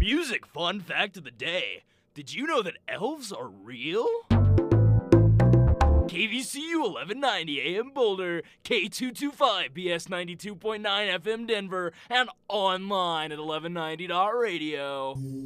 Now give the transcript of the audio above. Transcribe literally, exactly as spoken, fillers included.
Music fun fact of the day. Did you know that elves are real? K V C U eleven ninety A M Boulder, K two twenty-five B S ninety-two point nine F M Denver, and online at eleven ninety dot radio.